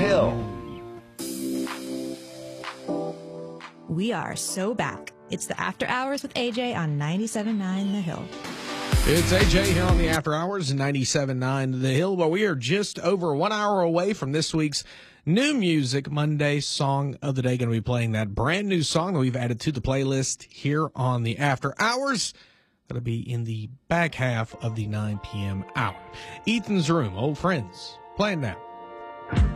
Hill. We are so back. It's the After Hours with AJ on 97.9 The Hill. It's AJ here on the After Hours, 97.9 The Hill, where we are just over 1 hour away from this week's New Music Monday Song of the Day. Going to be playing that brand new song that we've added to the playlist here on the After Hours. That'll be in the back half of the 9 p.m. hour. Ethan's Room, Old Friends, playing now.